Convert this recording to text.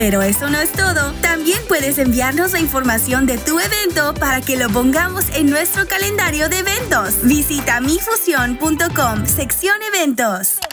Pero eso no es todo. También puedes enviarnos la información de tu evento para que lo pongamos en nuestro calendario de eventos. Visita mifusión.com, sección eventos.